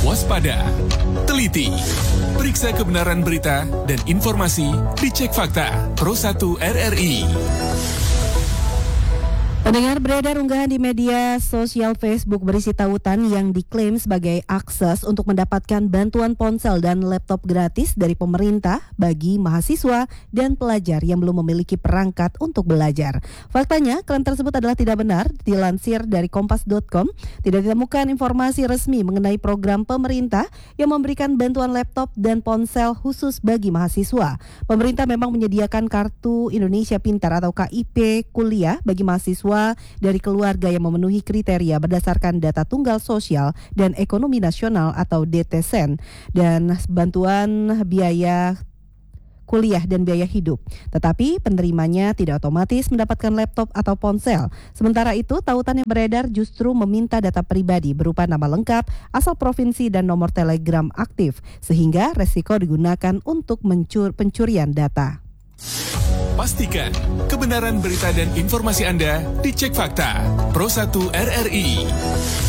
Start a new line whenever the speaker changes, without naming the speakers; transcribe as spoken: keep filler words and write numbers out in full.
waspada, teliti, periksa kebenaran berita dan informasi dicek fakta Pro satu R R I.
Pendengar, beredar unggahan di media sosial Facebook berisi tautan yang diklaim sebagai akses untuk mendapatkan bantuan ponsel dan laptop gratis dari pemerintah bagi mahasiswa dan pelajar yang belum memiliki perangkat untuk belajar. Faktanya, klaim tersebut adalah tidak benar. Dilansir dari kompas dot com, tidak ditemukan informasi resmi mengenai program pemerintah yang memberikan bantuan laptop dan ponsel khusus bagi mahasiswa. Pemerintah memang menyediakan Kartu Indonesia Pintar atau K I P kuliah bagi mahasiswa dari keluarga yang memenuhi kriteria berdasarkan data tunggal sosial dan ekonomi nasional atau D T S E N dan bantuan biaya kuliah dan biaya hidup. Tetapi penerimanya tidak otomatis mendapatkan laptop atau ponsel. Sementara itu, tautan yang beredar justru meminta data pribadi berupa nama lengkap, asal provinsi dan nomor telegram aktif, sehingga resiko digunakan untuk mencur pencurian data.
Pastikan kebenaran berita dan informasi Anda dicek fakta Pro satu R R I.